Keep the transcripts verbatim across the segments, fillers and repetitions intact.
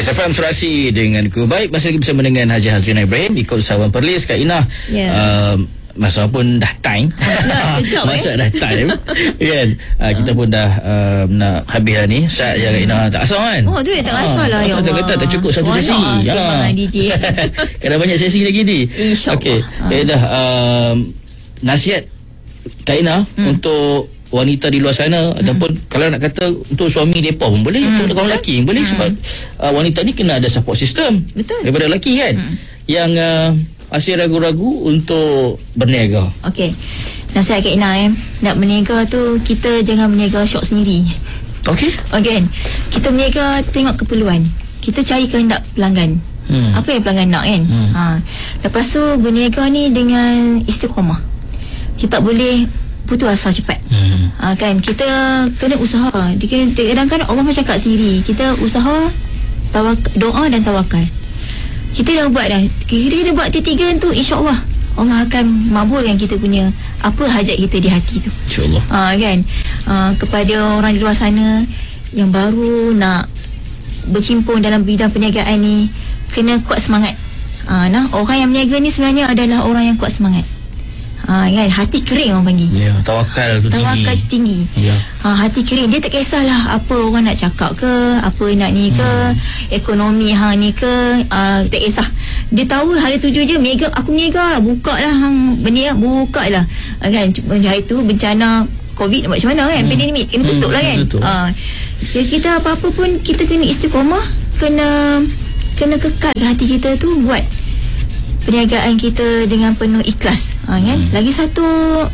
Perlis F M Surasi dengan ku. Baik, masih lagi bersama dengan Haji Azrina Ibrahim, ikut usahawan Perlis. Kak Ina, yeah. uh, masa pun dah time. Masa eh? dah time kan. Uh, kita pun dah uh, nak habis dah ni. Saat je Kak Ina tak asal kan. Oh tu tak asal lah ya. Dia kata tak cukup satu sesi. Ya. D J. Kena banyak sesi lagi ni. InsyaAllah. Okey. Ha. Eh, dah uh, nasihat Kak Ina hmm. untuk wanita di luar sana, hmm. ataupun kalau nak kata untuk suami mereka pun boleh, hmm. untuk orang lelaki boleh, hmm. sebab uh, wanita ni kena ada support system. Betul. Daripada lelaki kan, hmm. yang uh, masih ragu-ragu untuk berniaga. Okey, nasihat Kak Ina, eh, nak berniaga tu kita jangan berniaga syok sendiri. Okey. Okey, kita berniaga tengok keperluan, kita cari kehendak pelanggan. hmm. Apa yang pelanggan nak kan. hmm. ha. Lepas tu berniaga ni dengan istiqamah. Kita tak boleh putus asa cepat. hmm. ha, kan kita kena usaha. Kadang-kadang Allah macam cakap sendiri, kita usaha, tawak- doa dan tawakal. Kita dah buat dah, kita dah buat tiga tu, insyaAllah Allah akan makbulkan kita punya apa hajat kita di hati tu, insyaAllah. ha, kan ha, kepada orang di luar sana yang baru nak bercimpung dalam bidang perniagaan ni, kena kuat semangat. ha, nah, orang yang berniaga ni sebenarnya adalah orang yang kuat semangat. Ha, kan, hati kering orang panggil. Ya, tawakal tu tawakal tinggi. tinggi. Ya. Ha, hati kering, dia tak kisahlah apa orang nak cakap ke, apa nak ni ke, hmm. ekonomi hang ni ke, uh, tak kisah. Dia tahu hari tuju je, mega aku mega, buka lah hang berniaga, buka lah. Ha, kan, hari tu bencana Covid nak buat macam mana kan, hmm. pandemik kena tutup hmm, lah kan. Ha, ya, kita apa-apa pun kita kena istiqamah, kena kena kekal hati kita tu buat perniagaan kita dengan penuh ikhlas. Ha, kan? Hmm. Lagi satu,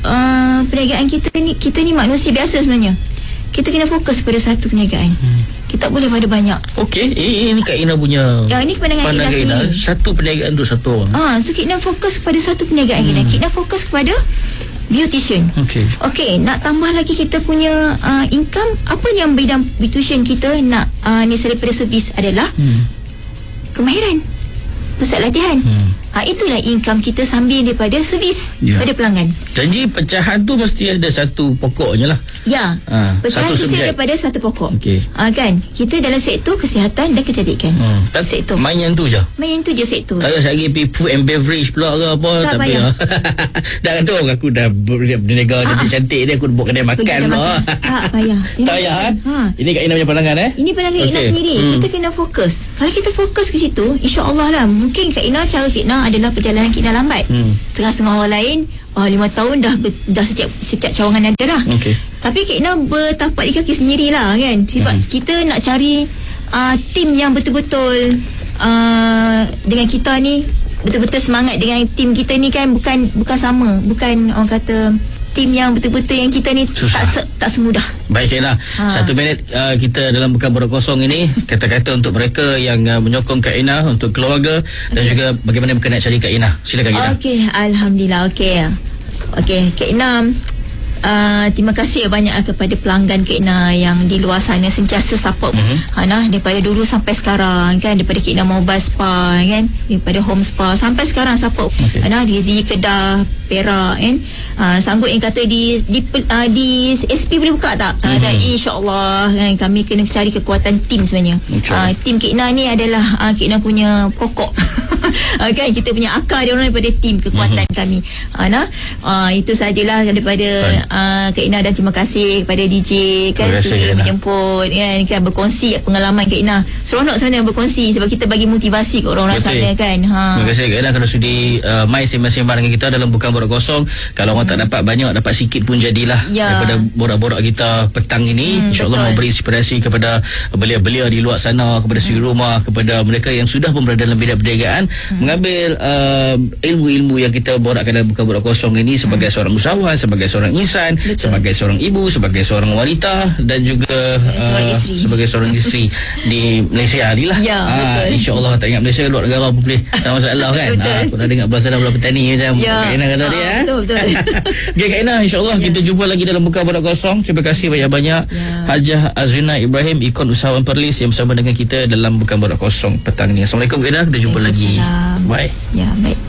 uh, perniagaan kita ni, kita ni manusia biasa sebenarnya. Kita kena fokus pada satu perniagaan. Hmm. Kita tak boleh pada banyak. Okey, eh, ini Kak Ina punya. Ya, ini pandangan, pandangan Kak Ina sendiri. Satu perniagaan tu satu orang. Ah, ha, so Kak Ina fokus kepada satu perniagaan. hmm. Kak Ina fokus kepada beautician. Okey. Okey, nak tambah lagi kita punya uh, income, apa yang bidang beautician kita nak uh, ni daripada servis adalah hmm. kemahiran, pusat latihan. Hmm. Ha, itulah income kita sambil daripada servis, ya, pada pelanggan. Janji pecahan tu mesti ada satu pokoknya lah. Ya, ha, pecahan kita daripada satu pokok. Okey. Ha, kan, kita dalam sektor kesihatan dan kecantikan. hmm. Sektor main yang tu je. Main yang tu je sektor. Tak payah lagi food and beverage pula ke apa. Tak, tak payah. Dah kata orang aku dah berniaga cantik-cantik dia, aku buat kedai makan pula. Tak payah. Tak payah. Ha. Ini Kak Ina punya pandangan eh. Ini pandangan okay. Ina sendiri. hmm. Kita kena fokus. Kalau kita fokus ke situ, insya-Allah lah. Mungkin Kak Ina, cara Kak Ina adalah perjalanan Kak Ina lambat. hmm. Tengah-tengah orang lain oh, lima tahun dah dah setiap setiap cawangan ada dah. Okay. Tapi Kak Ina bertapak di kaki sendirilah kan. Sebab hmm. kita nak cari uh, tim yang betul-betul uh, dengan kita ni, betul-betul semangat dengan tim kita ni kan, bukan bukan sama, bukan orang kata tim yang betul-betul yang kita ni susah. tak se, tak semudah. Baik Kak Ina, ha. Satu minit uh, kita dalam Bukan Borak Kosong ini, kata-kata untuk mereka yang uh, menyokong Kak Ina, untuk keluarga, okay, dan juga bagaimana mereka nak cari Kak Ina. Silakan Kak Ina. Okey, alhamdulillah. Okey. Okey, Kak Ina, Uh, terima kasih banyak kepada pelanggan Kak Ina yang di luar sana sentiasa support. uh-huh. ha, nah, daripada dulu sampai sekarang kan, daripada Kak Ina Mobile Spa kan, daripada Home Spa sampai sekarang support. okay. ha, nah, di, di Kedah, Perak kan, uh, sanggup yang kata di di, uh, di S P boleh buka tak? uh, uh-huh. Dan insyaAllah kan, kami kena cari kekuatan tim sebenarnya. uh, Tim Kak Ina ni adalah uh, Kak Ina punya pokok. uh, kan, kita punya akar dia orang daripada tim kekuatan uh-huh. kami. uh, nah, uh, itu sajalah daripada Uh, Kak Ina, dan terima kasih kepada D J kan, sudi menjemput kan, kan berkongsi pengalaman Kak Ina. Seronok sebenarnya berkongsi sebab kita bagi motivasi ke orang-orang sana kan. Ha. Terima kasih Kak Ina kerana sudi uh, mai sembang-sembang dengan kita dalam Bukan Borak Kosong. Kalau orang hmm. tak dapat banyak, dapat sikit pun jadilah ya. Daripada borak-borak kita petang ini. hmm, InsyaAllah memberi inspirasi kepada belia-belia di luar sana, kepada suri hmm. rumah, kepada mereka yang sudah pun berada dalam bidang perniagaan, hmm. mengambil uh, ilmu-ilmu yang kita borakkan dalam Bukan Borak Kosong ini sebagai hmm. seorang usahawan, sebagai seorang insan, betul, sebagai seorang ibu, sebagai seorang wanita, dan juga uh, sebagai seorang isteri di Malaysia ni lah. Ya, ha, insya-Allah tak ingat Malaysia, luar negara pun boleh, tak masalah kan. Ha, aku dah dengar belah sana belah petani macam ya. Kak Ina kata ha, dia. Betul betul. Okey Kak Ina, insya-Allah ya. Kita jumpa lagi dalam Bukan Borak Kosong. Terima kasih banyak-banyak ya. Hajah Azrina Ibrahim, ikon usahawan Perlis yang bersama dengan kita dalam Bukan Borak Kosong petang ni. Assalamualaikum Kak Ina, kita jumpa lagi. Bye. Ya, baik.